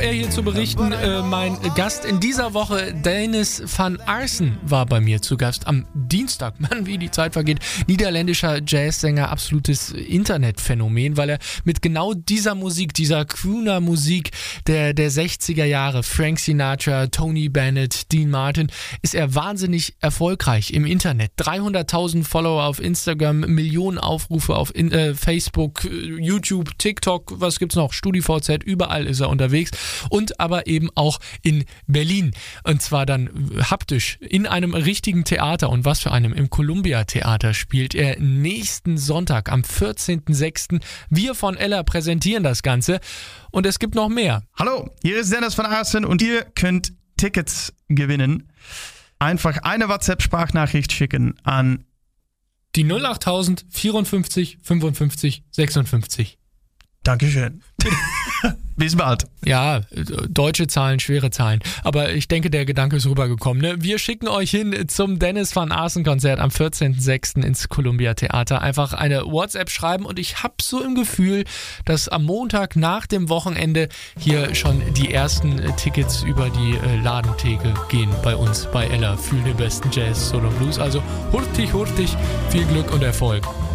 Hier zu berichten, mein Gast in dieser Woche, Dennis van Aarsen, war bei mir zu Gast am Dienstag. Mann, wie die Zeit vergeht. Niederländischer Jazzsänger, absolutes Internetphänomen, weil er mit genau dieser Musik, dieser Crooner-Musik der 60er Jahre, Frank Sinatra, Tony Bennett, Dean Martin, ist er wahnsinnig erfolgreich im Internet. 300.000 Follower auf Instagram, Millionen Aufrufe auf Facebook, YouTube, TikTok, was gibt's noch? StudiVZ, überall ist er unterwegs. Und aber eben auch in Berlin. Und zwar dann haptisch in einem richtigen Theater. Und was für einem? Im Columbia Theater spielt er nächsten Sonntag am 14.06. Wir von Ella präsentieren das Ganze. Und es gibt noch mehr. Hallo, hier ist Dennis van Aarsen und ihr könnt Tickets gewinnen. Einfach eine WhatsApp-Sprachnachricht schicken an die 08000 54 55 56. Dankeschön. Bis bald. Ja, deutsche Zahlen, schwere Zahlen. Aber ich denke, der Gedanke ist rübergekommen. Ne? Wir schicken euch hin zum Dennis van Aarsen Konzert am 14.06. ins Columbia Theater. Einfach eine WhatsApp schreiben und ich habe so im Gefühl, dass am Montag nach dem Wochenende hier schon die ersten Tickets über die Ladentheke gehen bei uns, bei Ella, für den besten Jazz, Soul und Blues. Also hurtig, viel Glück und Erfolg.